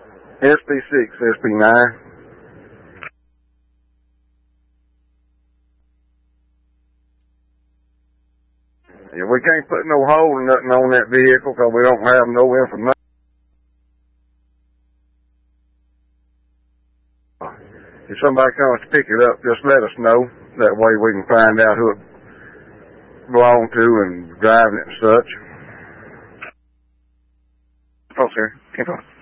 SP6, SP9. Yeah, we can't put no hole or nothing on that vehicle because we don't have no information. If somebody comes to pick it up, just let us know. That way we can find out who it belonged to and driving it and such. Oh, sir. Can't talk.